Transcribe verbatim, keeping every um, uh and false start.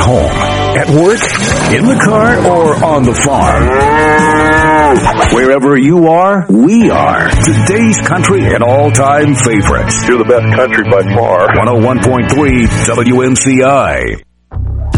home, at work, in the car, or on the farm. Wherever you are, we are. Today's country and all-time favorites. You're the best country by far. one oh one point three W M C I.